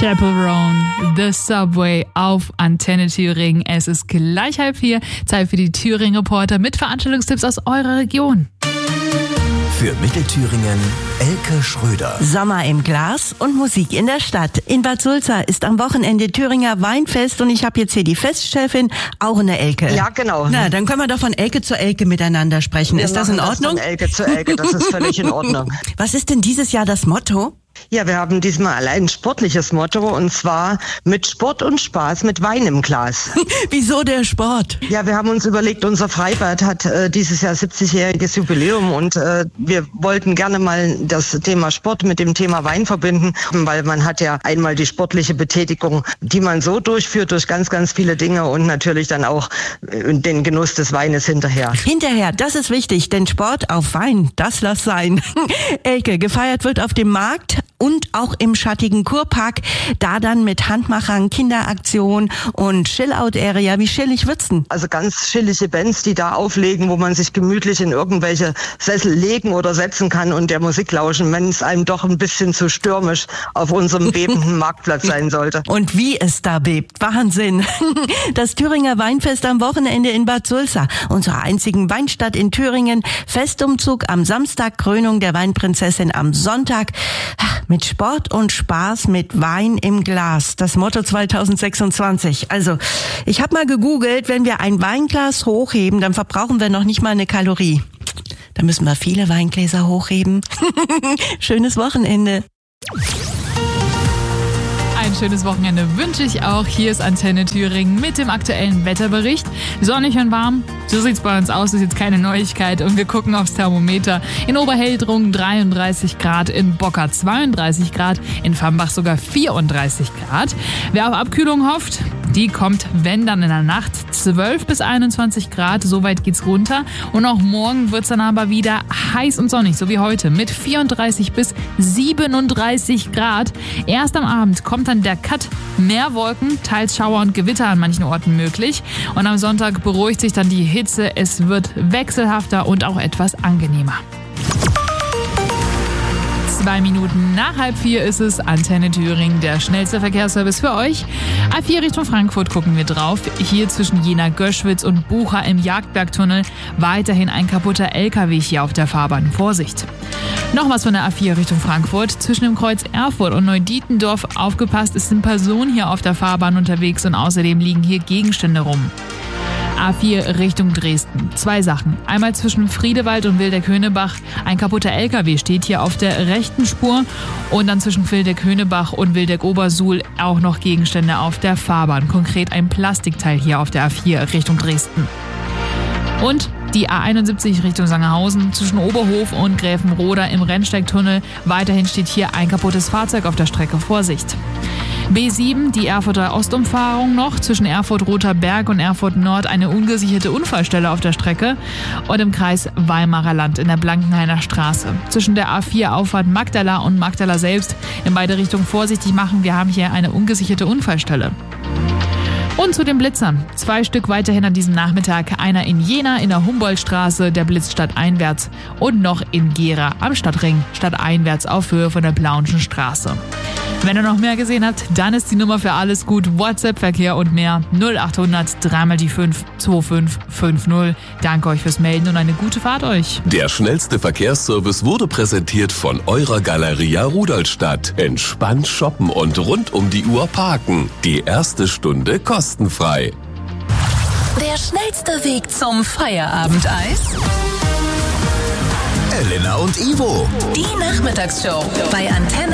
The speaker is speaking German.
Chaperone, The Subway auf Antenne Thüringen. Es ist gleich 3:30. Zeit für die Thüringen Reporter mit Veranstaltungstipps aus eurer Region. Für Mittelthüringen Elke Schröder. Sommer im Glas und Musik in der Stadt. In Bad Sulza ist am Wochenende Thüringer Weinfest und ich habe jetzt hier die Festchefin, auch eine Elke. Ja, genau. Na, dann können wir doch von Elke zu Elke miteinander sprechen. Ist das in Ordnung? Von Elke zu Elke, das ist völlig in Ordnung. Was ist denn dieses Jahr das Motto? Ja, wir haben diesmal ein sportliches Motto und zwar mit Sport und Spaß mit Wein im Glas. Wieso der Sport? Ja, wir haben uns überlegt, unser Freibad hat dieses Jahr 70-jähriges Jubiläum und wir wollten gerne mal das Thema Sport mit dem Thema Wein verbinden, weil man hat ja einmal die sportliche Betätigung, die man so durchführt durch ganz, ganz viele Dinge und natürlich dann auch den Genuss des Weines hinterher. Hinterher, das ist wichtig, denn Sport auf Wein, das lass sein. Elke, gefeiert wird auf dem Markt und auch im schattigen Kurpark, da dann mit Handmachern, Kinderaktion und Chill-Out-Area. Wie chillig wird's denn? Also ganz chillige Bands, die da auflegen, wo man sich gemütlich in irgendwelche Sessel legen oder setzen kann und der Musik lauschen, wenn es einem doch ein bisschen zu stürmisch auf unserem bebenden Marktplatz sein sollte. Und wie es da bebt. Wahnsinn. Das Thüringer Weinfest am Wochenende in Bad Sulza, unserer einzigen Weinstadt in Thüringen. Festumzug am Samstag, Krönung der Weinprinzessin am Sonntag. Mit Sport und Spaß mit Wein im Glas. Das Motto 2026. Also, ich habe mal gegoogelt, wenn wir ein Weinglas hochheben, dann verbrauchen wir noch nicht mal eine Kalorie. Da müssen wir viele Weingläser hochheben. Schönes Wochenende. Ein schönes Wochenende wünsche ich auch. Hier ist Antenne Thüringen mit dem aktuellen Wetterbericht. Sonnig und warm, so sieht's bei uns aus, ist jetzt keine Neuigkeit. Und wir gucken aufs Thermometer. In Oberheldrung 33 Grad, in Bocker 32 Grad, in Fambach sogar 34 Grad. Wer auf Abkühlung hofft, die kommt, wenn dann in der Nacht, 12 bis 21 Grad, so weit geht's runter. Und auch morgen wird's dann aber wieder heiß und sonnig, so wie heute, mit 34 bis 37 Grad. Erst am Abend kommt dann der Cut, mehr Wolken, teils Schauer und Gewitter an manchen Orten möglich. Und am Sonntag beruhigt sich dann die Hitze, es wird wechselhafter und auch etwas angenehmer. 2 Minuten nach 3:30 ist es. Antenne Thüringen, der schnellste Verkehrsservice für euch. A4 Richtung Frankfurt gucken wir drauf. Hier zwischen Jena-Göschwitz und Bucha im Jagdbergtunnel weiterhin ein kaputter LKW hier auf der Fahrbahn. Vorsicht! Noch was von der A4 Richtung Frankfurt. Zwischen dem Kreuz Erfurt und Neudietendorf aufgepasst, es sind Personen hier auf der Fahrbahn unterwegs und außerdem liegen hier Gegenstände rum. A4 Richtung Dresden. 2 Sachen. Einmal zwischen Friedewald und Wildeck-Höhnebach. Ein kaputter LKW steht hier auf der rechten Spur. Und dann zwischen Wildeck-Höhnebach und Wildeck-Obersuhl auch noch Gegenstände auf der Fahrbahn. Konkret ein Plastikteil hier auf der A4 Richtung Dresden. Und die A71 Richtung Sangerhausen zwischen Oberhof und Gräfenroda im Rennsteigtunnel. Weiterhin steht hier ein kaputtes Fahrzeug auf der Strecke. Vorsicht! B7, die Erfurter Ostumfahrung noch, zwischen Erfurt-Roter Berg und Erfurt-Nord eine ungesicherte Unfallstelle auf der Strecke und im Kreis Weimarer Land in der Blankenhainer Straße. Zwischen der A4 Auffahrt Magdala und Magdala selbst in beide Richtungen vorsichtig machen, wir haben hier eine ungesicherte Unfallstelle. Und zu den Blitzern. 2 Stück weiterhin an diesem Nachmittag. Einer in Jena in der Humboldtstraße, der blitzt stadteinwärts. Und noch in Gera am Stadtring, stadteinwärts auf Höhe von der Plauenschen Straße. Wenn ihr noch mehr gesehen habt, dann ist die Nummer für alles gut. WhatsApp-Verkehr und mehr 0800 3 die 5 2550. Danke euch fürs Melden und eine gute Fahrt euch. Der schnellste Verkehrsservice wurde präsentiert von eurer Galeria Rudolstadt. Entspannt shoppen und rund um die Uhr parken. Die erste Stunde kostenfrei. Der schnellste Weg zum Feierabendeis? Elena und Ivo. Die Nachmittagsshow bei Antenne